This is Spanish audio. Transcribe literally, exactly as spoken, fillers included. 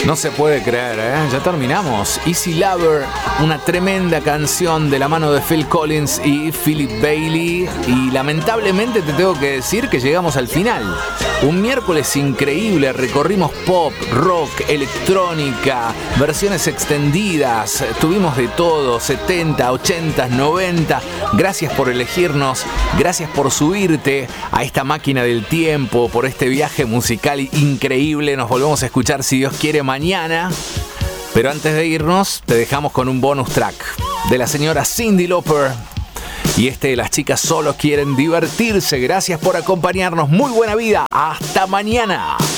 No se puede creer, ¿eh? Ya terminamos. Easy Lover, una tremenda canción de la mano de Phil Collins y Philip Bailey. Y lamentablemente te tengo que decir que llegamos al final. Un miércoles increíble, recorrimos pop, rock, electrónica, versiones extendidas, tuvimos de todo, setenta, ochenta, noventa. Gracias por elegirnos, gracias por subirte a esta máquina del tiempo, por este viaje musical increíble. Nos volvemos a escuchar, si Dios quiere, mañana. Pero antes de irnos, te dejamos con un bonus track de la señora Cyndi Lauper. Y este de Las chicas solo quieren divertirse. Gracias por acompañarnos. Muy buena vida. Hasta mañana.